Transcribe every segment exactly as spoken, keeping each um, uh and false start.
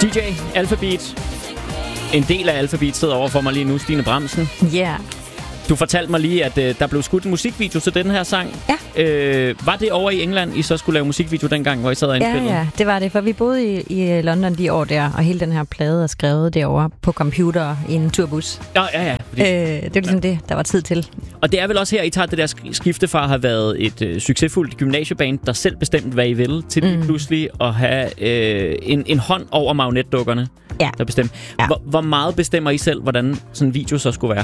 D J Alphabeat. En del af Alphabeat sidder over for mig lige nu, Stine Bramsen. Ja. Yeah. Du fortalte mig lige, at øh, der blev skudt en musikvideo til den her sang. Ja. Øh, var det over i England, I så skulle lave musikvideo dengang, hvor I sad og indspillede? Ja, ja, det var det, for vi boede i, i London de år der, og hele den her plade er skrevet derovre på computer i en turbus. Nå, ja, ja. Fordi... Øh, det var ligesom ja. det, der var tid til. Og det er vel også her, I tager det der skifte fra at have været et øh, succesfuldt gymnasieband, der selv bestemte, hvad I ville, til mm. pludselig at have øh, en, en hånd over marionetdukkerne, ja. der bestemte. Ja. Hvor, hvor meget bestemmer I selv, hvordan sådan en video så skulle være?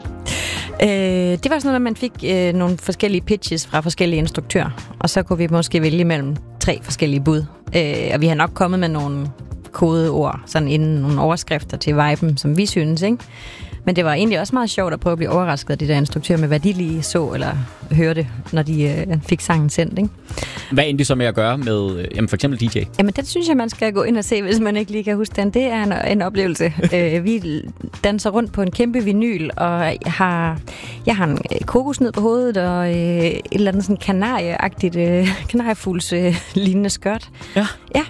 Øh, det var sådan noget, at man fik øh, nogle forskellige pitches fra forskellige instruktører, og så kunne vi måske vælge mellem tre forskellige bud. Øh, og vi har nok kommet med nogle kodeord, sådan inden nogle overskrifter til viben, som vi synes, ikke? Men det var egentlig også meget sjovt at prøve at blive overrasket af de der instruktører med, hvad de lige så eller hørte, når de øh, fik sangen sendt, ikke? Hvad endte de så med at gøre med øh, jamen for eksempel D J? Jamen, den synes jeg, man skal gå ind og se, hvis man ikke lige kan huske den. Det er en, en oplevelse. øh, vi danser rundt på en kæmpe vinyl, og jeg har, jeg har en kokosnød på hovedet, og øh, et eller andet sådan kanarieagtigt, øh, kanariefugls øh, lignende skørt. Ja. Ja.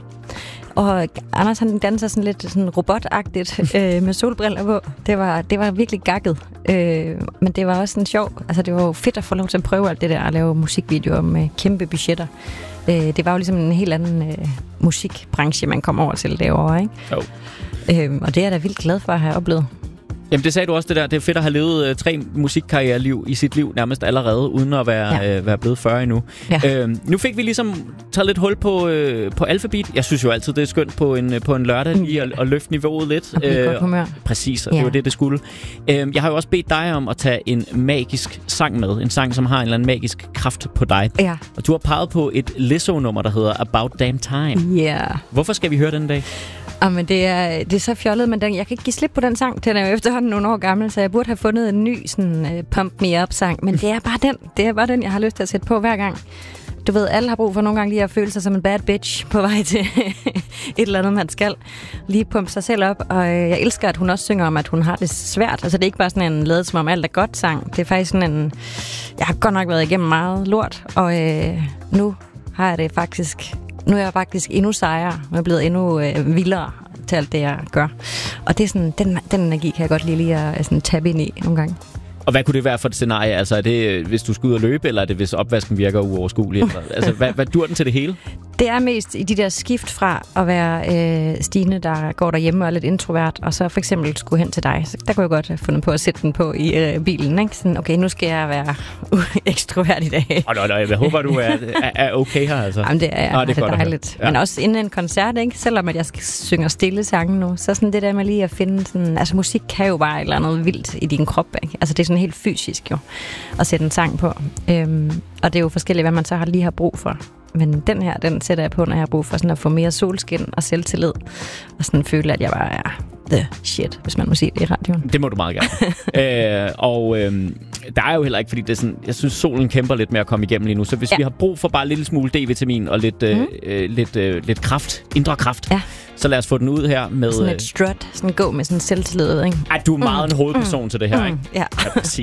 Og Anders, han danser sådan lidt sådan robotagtigt øh, med solbriller på. Det var, det var virkelig gakket. Øh, men det var også sådan sjov. Altså, det var jo fedt at få lov til at prøve alt det der, at lave musikvideoer med kæmpe budgetter. Øh, det var jo ligesom en helt anden øh, musikbranche, man kom over til derovre, ikke? Jo. Øh, og det er jeg da vildt glad for at have oplevet. Jamen, det sagde du også, det der. Det er fedt at have levet øh, tre musikkarriereliv i sit liv nærmest allerede, uden at være, ja. øh, være blevet fyrre endnu. Ja. Øh, nu fik vi ligesom taget lidt hul på, øh, på Alphabeat. Jeg synes jo altid, det er skønt på en, på en lørdag lige at, at løfte niveauet lidt. Og blive godt humør. Præcis, og ja. det var det, det skulle. Øh, jeg har jo også bedt dig om at tage en magisk sang med. En sang, som har en eller anden magisk kraft på dig. Ja. Og du har peget på et Lizzo-nummer, der hedder About Damn Time. Ja. Yeah. Hvorfor skal vi høre den dag? Oh, men det er, det er så fjollet, men den, jeg kan ikke give slip på den sang. Den er jo efterhånden nogle år gammel, så jeg burde have fundet en ny sådan, uh, Pump Me Up-sang. Men det er bare den. Det er bare den, jeg har lyst til at sætte på hver gang. Du ved, alle har brug for nogle gange lige at føle sig som en bad bitch på vej til et eller andet, man skal. Lige pumpe sig selv op. Og øh, jeg elsker, at hun også synger om, at hun har det svært. Altså, det er ikke bare sådan en ladet som om alt er godt sang. Det er faktisk sådan en... Jeg har godt nok været igennem meget lort, og øh, nu har jeg det faktisk... Nu er jeg faktisk endnu sejere. Jeg er blevet endnu øh, vildere til alt det, jeg gør. Og det er sådan, den, den energi kan jeg godt lige, lige at sådan, tabe ind i nogle gange. Og hvad kunne det være for et scenarie? Altså, er det, hvis du skal ud og løbe, eller er det, hvis opvasken virker uoverskuelig? Altså, hvad, hvad dur den til det hele? Det er mest i de der skift fra at være øh, Stine, der går derhjemme og er lidt introvert, og så for eksempel skulle hen til dig. Så der kunne jeg godt have fundet på at sætte den på i øh, bilen, ikke? Sådan, okay, nu skal jeg være ekstrovert i dag. Åh, oh, no, no, jeg håber, du er, er okay her, altså. Jamen, det er jeg. Oh, det er, det er dejligt. Ja. Men også inden en koncert, ikke? Selvom at jeg skal synge stille sange nu, så sådan det der med lige at finde sådan... Altså, musik kan jo bare et eller andet vildt i din krop, ikke? Altså, det er sådan helt fysisk jo, at sætte en sang på. Øhm, og det er jo forskelligt, hvad man så har lige har brug for. Men den her, den sætter jeg på, når jeg har brug for sådan at få mere solskin og selvtillid. Og sådan føle, at jeg bare er the shit, hvis man må sige det i radioen. Det må du meget gerne. øh, og øh, der er jo heller ikke, fordi det er sådan, jeg synes, solen kæmper lidt med at komme igennem lige nu. Så hvis ja. vi har brug for bare en lille smule D-vitamin og lidt, øh, mm. øh, lidt, øh, lidt kraft, indre kraft, ja. så lad os få den ud her med... Sådan et strut, sådan gå med sådan selvtillid, ikke? Ej, du er meget mm. en hovedperson mm. til det her, mm. ikke? Ja. Ja, præcis.